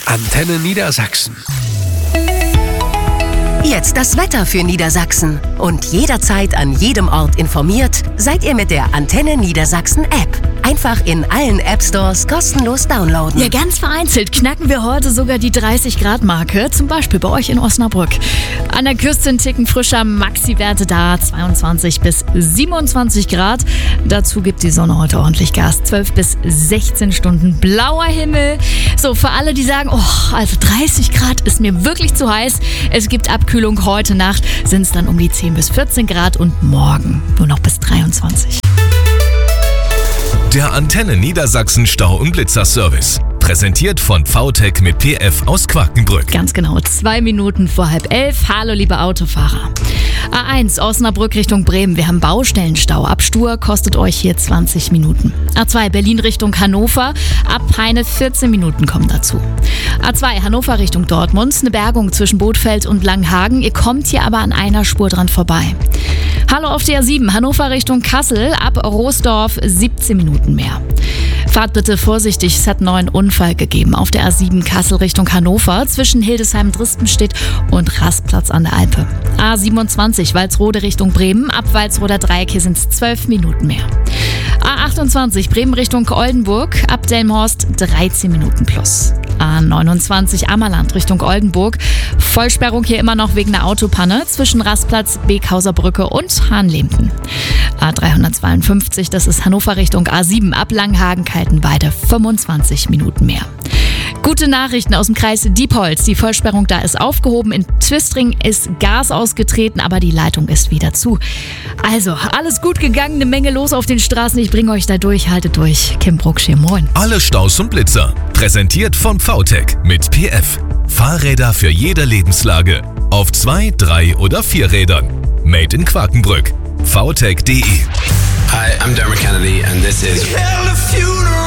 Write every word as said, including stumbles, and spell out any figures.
Antenne Niedersachsen. Jetzt das Wetter für Niedersachsen. Und jederzeit an jedem Ort informiert, seid ihr mit der Antenne Niedersachsen App. Einfach in allen App-Stores kostenlos downloaden. Ja, ganz vereinzelt knacken wir heute sogar die dreißig Grad Marke, zum Beispiel bei euch in Osnabrück. An der Küste ein Ticken frischer, Maxi-Werte da, zweiundzwanzig bis siebenundzwanzig Grad. Dazu gibt die Sonne heute ordentlich Gas, zwölf bis sechzehn Stunden blauer Himmel. So, für alle, die sagen, oh, also dreißig Grad ist mir wirklich zu heiß. Es gibt Abkühlung, heute Nacht sind es dann um die zehn bis vierzehn Grad und morgen nur noch bis dreiundzwanzig. Der Antenne Niedersachsen Stau- und Blitzer-Service. Präsentiert von V T E C mit P F aus Quakenbrück. Ganz genau, zwei Minuten vor halb elf. Hallo, liebe Autofahrer. A eins Osnabrück Richtung Bremen. Wir haben Baustellenstau. Ab Stur kostet euch hier zwanzig Minuten. A zwei Berlin Richtung Hannover. Ab Peine vierzehn Minuten kommen dazu. A zwei Hannover Richtung Dortmund. Eine Bergung zwischen Bothfeld und Langhagen. Ihr kommt hier aber an einer Spur dran vorbei. Hallo auf der A sieben Hannover Richtung Kassel. Ab Roosdorf siebzehn Minuten mehr. Fahrt bitte vorsichtig, es hat einen neuen Unfall gegeben auf der A sieben Kassel Richtung Hannover zwischen Hildesheim-Dristenstedt und Rastplatz an der Alpe. A siebenundzwanzig Walsrode Richtung Bremen, ab Walsroder Dreieck, hier sind es zwölf Minuten mehr. A achtundzwanzig Bremen Richtung Oldenburg, ab Delmenhorst dreizehn Minuten plus. A neunundzwanzig Ammerland Richtung Oldenburg, Vollsperrung hier immer noch wegen einer Autopanne zwischen Rastplatz, Bekhauser Brücke und Hahnlehmten. A dreihundertzweiundfünfzig, das ist Hannover Richtung A sieben, ab Langhagen-Kaltenweide, fünfundzwanzig Minuten mehr. Gute Nachrichten aus dem Kreis Diepholz. Die Vollsperrung da ist aufgehoben. In Twistring ist Gas ausgetreten, aber die Leitung ist wieder zu. Also, alles gut gegangen, eine Menge los auf den Straßen. Ich bringe euch da durch, haltet durch. Kim Brucksch, moin. Alle Staus und Blitzer. Präsentiert von V T E C mit P F. Fahrräder für jede Lebenslage. Auf zwei, drei oder vier Rädern. Made in Quakenbrück. V T E C punkt de. Hi, I'm Dermot Kennedy and this is